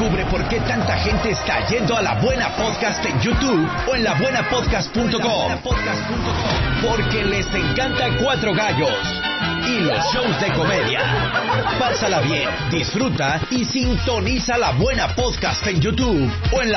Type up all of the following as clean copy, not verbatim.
Descubre por qué tanta gente está yendo a La Buena Podcast en YouTube o en labuenapodcast.com. Porque les encanta Cuatro Gallos y los shows de comedia. Pásala bien, disfruta y sintoniza La Buena Podcast en YouTube o en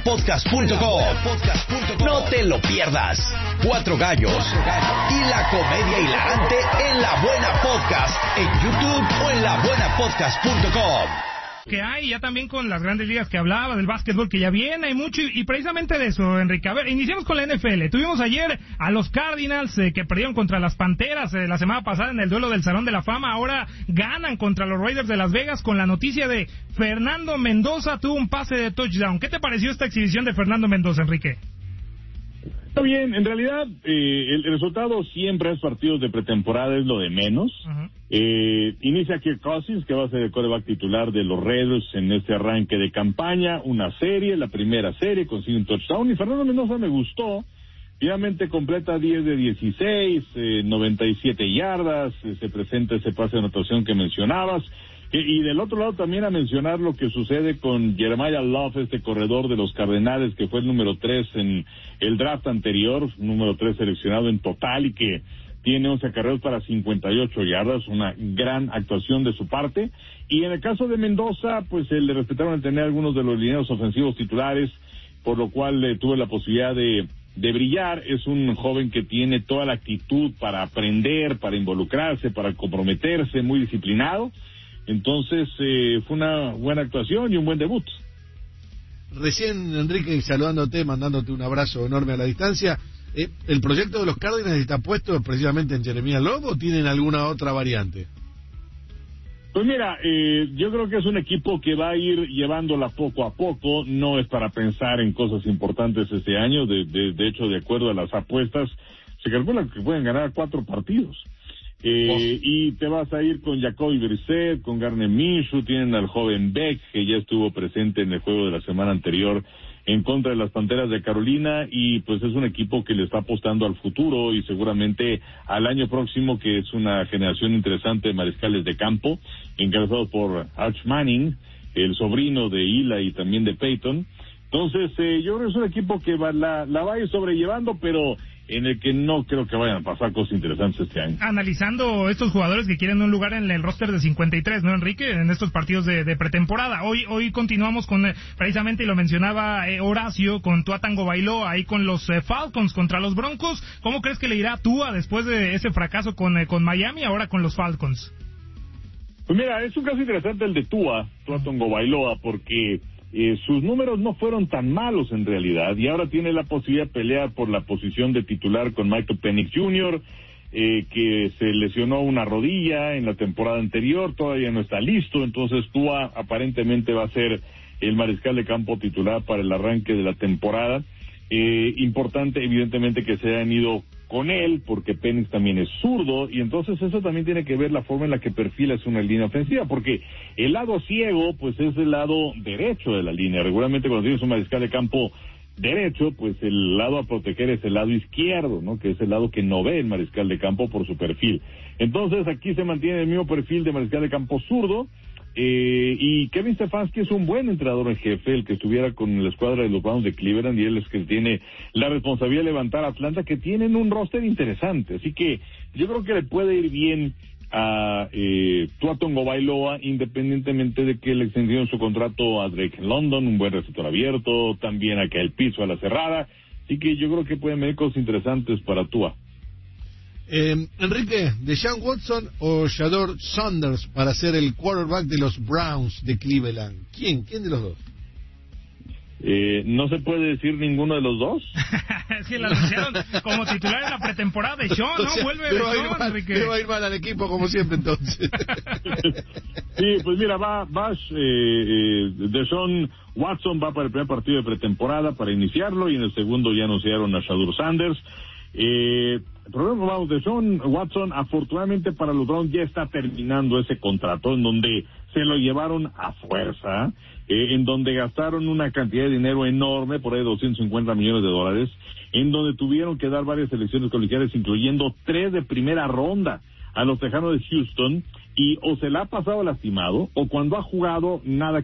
labuenapodcast.com. No te lo pierdas. Cuatro Gallos y la comedia hilarante en La Buena Podcast en YouTube o en labuenapodcast.com. Que hay ya también con las grandes ligas que hablaba, del básquetbol que ya viene, hay mucho, y precisamente de eso, Enrique. A ver, iniciamos con la NFL. Tuvimos ayer a los Cardinals que perdieron contra las Panteras la semana pasada en el duelo del Salón de la Fama. Ahora ganan contra los Raiders de Las Vegas con la noticia de Fernando Mendoza tuvo un pase de touchdown. ¿Qué te pareció esta exhibición de Fernando Mendoza, Enrique? Está bien, en realidad el resultado siempre es partidos de pretemporada, es lo de menos. Uh-huh. Inicia Kirk Cousins, que va a ser el quarterback titular de los Raiders en este arranque de campaña, una serie, la primera serie, consigue un touchdown, y Fernando Mendoza me gustó, finalmente completa 10 de 16, 97 yardas, se presenta ese pase de anotación que mencionabas. Y del otro lado también a mencionar lo que sucede con Jeremiah Love, este corredor de los Cardenales, que fue el número 3 en el draft anterior, número 3 seleccionado en total, y que tiene 11 acarreos para 58 yardas, una gran actuación de su parte. Y en el caso de Mendoza, pues le respetaron el tener algunos de los lineros ofensivos titulares, por lo cual tuvo la posibilidad de brillar. Es un joven que tiene toda la actitud para aprender, para involucrarse, para comprometerse, muy disciplinado. Entonces fue una buena actuación y un buen debut. Recién, Enrique, saludándote, mandándote un abrazo enorme a la distancia, ¿el proyecto de los Cardinals está puesto precisamente en Jeremiah Love o tienen alguna otra variante? Pues mira, yo creo que es un equipo que va a ir llevándola poco a poco, no es para pensar en cosas importantes este año, de hecho, de acuerdo a las apuestas, se calcula que pueden ganar 4 partidos. Y te vas a ir con Jacoby Brissett, con Gardner Minshew, tienen al joven Beck, que ya estuvo presente en el juego de la semana anterior en contra de las Panteras de Carolina, y pues es un equipo que le está apostando al futuro y seguramente al año próximo, que es una generación interesante de mariscales de campo, encabezados por Arch Manning, el sobrino de Eli y también de Peyton. Entonces, yo creo que es un equipo que la va a ir sobrellevando, pero en el que no creo que vayan a pasar cosas interesantes este año. Analizando estos jugadores que quieren un lugar en el roster de 53, ¿no, Enrique? En estos partidos de pretemporada. Hoy continuamos con, precisamente, y lo mencionaba Horacio, con Tua Tagovailoa, ahí con los Falcons contra los Broncos. ¿Cómo crees que le irá a Tua después de ese fracaso con Miami, ahora con los Falcons? Pues mira, es un caso interesante el de Tua Tagovailoa, porque sus números no fueron tan malos en realidad, y ahora tiene la posibilidad de pelear por la posición de titular con Michael Penix Jr., que se lesionó una rodilla en la temporada anterior, todavía no está listo. Entonces Tua aparentemente va a ser el mariscal de campo titular para el arranque de la temporada. Importante evidentemente que se hayan ido con él, porque Penix también es zurdo, y entonces eso también tiene que ver la forma en la que perfilas una línea ofensiva, porque el lado ciego, pues es el lado derecho de la línea. Regularmente cuando tienes un mariscal de campo derecho, pues el lado a proteger es el lado izquierdo, ¿no? Que es el lado que no ve el mariscal de campo por su perfil. Entonces aquí se mantiene el mismo perfil de mariscal de campo zurdo, y Kevin Stefanski es un buen entrenador en jefe, el que estuviera con la escuadra de los Browns de Cleveland, y él es que tiene la responsabilidad de levantar a Atlanta, que tienen un roster interesante. Así que yo creo que le puede ir bien a Tua Tagovailoa, independientemente de que le extendieron su contrato a Drake London, un buen receptor abierto, también a Kyle Pitts a la cerrada. Así que yo creo que pueden venir cosas interesantes para Tua. Enrique, ¿Deshaun Watson o Shador Sanders para ser el quarterback de los Browns de Cleveland? ¿Quién de los dos? ¿No se puede decir ninguno de los dos? Es que la anunciaron como titular en la pretemporada de Sean, ¿no? Vuelve de Sean, Enrique. Le va a ir mal al equipo como siempre, entonces. Sí, pues mira, Deshaun Watson va para el primer partido de pretemporada para iniciarlo, y en el segundo ya anunciaron a Shador Sanders. El problema, vamos, Deshaun Watson, afortunadamente para los Browns, ya está terminando ese contrato en donde se lo llevaron a fuerza, en donde gastaron una cantidad de dinero enorme, por ahí $250 millones, en donde tuvieron que dar varias selecciones colegiales, incluyendo 3 de primera ronda a los Tejanos de Houston, y o se la ha pasado lastimado, o cuando ha jugado nada